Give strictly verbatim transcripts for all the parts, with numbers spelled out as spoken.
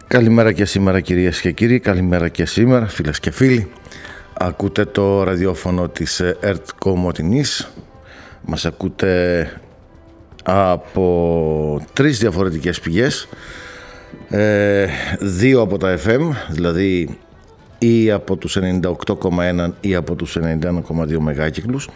Καλημέρα και σήμερα κυρίες και κύριοι, καλημέρα και σήμερα φίλες και φίλοι. Ακούτε το ραδιόφωνο της ΕΡΤ Κομοτηνής. Μας ακούτε από τρεις διαφορετικές πηγές, ε, δύο από τα εφ εμ, δηλαδή ή από τους ενενήντα οκτώ κόμμα ένα ή από τους ενενήντα ένα κόμμα δύο μεγάκυκλους,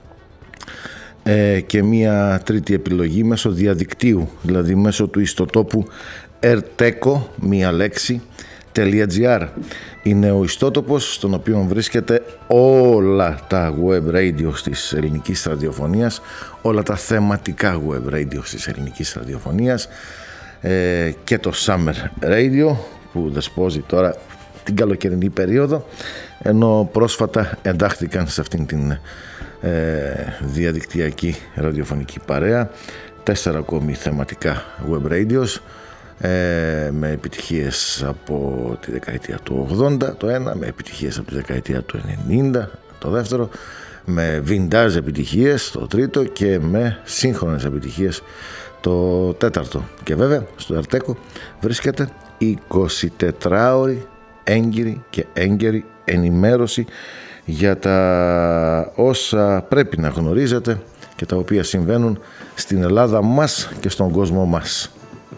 ε, και μία τρίτη επιλογή μέσω διαδικτύου, δηλαδή μέσω του ιστοτόπου ερτέκο, μία λέξη, .gr. Είναι ο ιστότοπος στον οποίο βρίσκεται όλα τα web radio της ελληνικής ραδιοφωνίας, όλα τα θεματικά web radio της ελληνικής ραδιοφωνίας, ε, και το Summer Radio που δεσπόζει τώρα την καλοκαιρινή περίοδο, ενώ πρόσφατα εντάχθηκαν σε αυτήν την ε, διαδικτυακή ραδιοφωνική παρέα τέσσερα ακόμη θεματικά web radios, Ε, με επιτυχίες από τη δεκαετία του ογδόντα το ένα, με επιτυχίες από τη δεκαετία του ενενήντα το δεύτερο, με vintage επιτυχίες το τρίτο και με σύγχρονες επιτυχίες το τέταρτο. Και βέβαια στο Ερτέκο βρίσκεται εικοσιτετράωρη έγκυρη και έγκαιρη ενημέρωση για τα όσα πρέπει να γνωρίζετε και τα οποία συμβαίνουν στην Ελλάδα μας και στον κόσμο μας.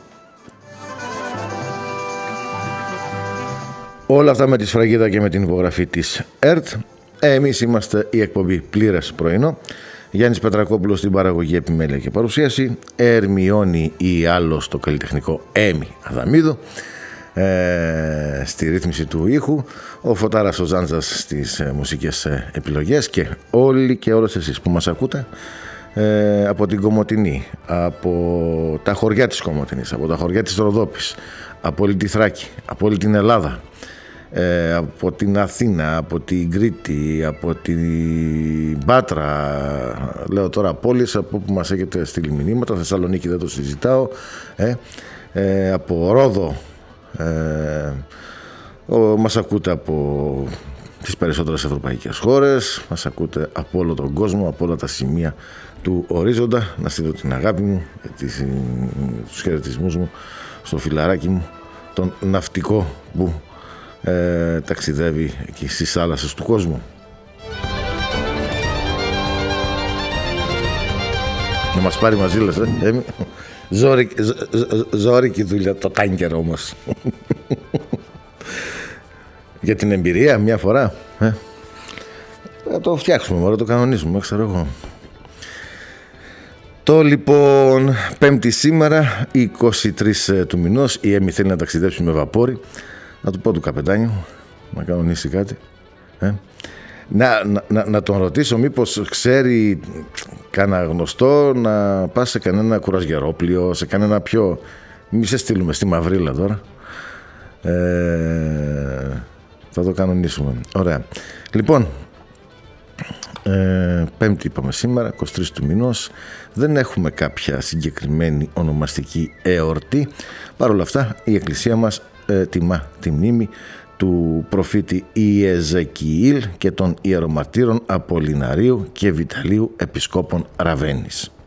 Όλα αυτά με τη σφραγίδα και με την υπογραφή της ΕΡΤ. Εμείς είμαστε η εκπομπή Πλήρες Πρωινό. Γιάννης Πετρακόπουλος στην παραγωγή, επιμέλεια και παρουσίαση. Ερμιώνει ή άλλο στο καλλιτεχνικό Έμι Αδαμίδου. Ε, στη ρύθμιση του ήχου. Ο Φωτάρας ο Ζάντζας στις ε, μουσικές ε, επιλογές. Και όλοι και όλες εσείς που μας ακούτε ε, από την Κομοτηνή, από τα χωριά της Κομοτηνής, από τα χωριά της Ροδόπης, από όλη τη Θράκη, από όλη την Ελλάδα, Ε, από την Αθήνα, από την Κρήτη, από την Πάτρα, λέω τώρα πόλεις από που μας έχετε στείλει μηνύματα, Θεσσαλονίκη δεν το συζητάω, ε, ε, από Ρόδο, ε, ο, μας ακούτε από τις περισσότερες ευρωπαϊκές χώρες, μας ακούτε από όλο τον κόσμο, από όλα τα σημεία του ορίζοντα. Να στείλω την αγάπη μου, τις, τους χαιρετισμούς μου στο φιλαράκι μου, τον ναυτικό που Ε, ταξιδεύει εκεί στις θάλασσες του κόσμου. Να μας πάρει μαζί λες, ε, ε ζόρικη, ζ, ζ, ζόρικη δουλειά το τάνκερ όμως. Για την εμπειρία μια φορά, ε. Θα το φτιάξουμε, μωρέ, το κανονίσουμε, ξέρω εγώ. Το λοιπόν Πέμπτη σήμερα, είκοσι τρεις του μηνός, η Έμι θέλει να ταξιδέψει με βαπόρι. Να του πω του καπετάνιου να κανονίσει κάτι, ε? να, να, να τον ρωτήσω μήπως ξέρει κανένα γνωστό να πά σε κανένα κουρασγερόπλιο, σε κανένα πιο, μη σε στείλουμε στη Μαυρίλα τώρα, ε, θα το κανονίσουμε. Ωραία. Λοιπόν, ε, Πέμπτη είπαμε σήμερα, είκοσι τρεις του μηνός. Δεν έχουμε κάποια συγκεκριμένη ονομαστική εορτή. Παρ' όλα αυτά η Εκκλησία μας ε, τιμά τη μνήμη του προφήτη Ιεζεκιήλ και των ιερομαρτύρων Απολιναρίου και Βιταλίου επισκόπων Ραβαίνης.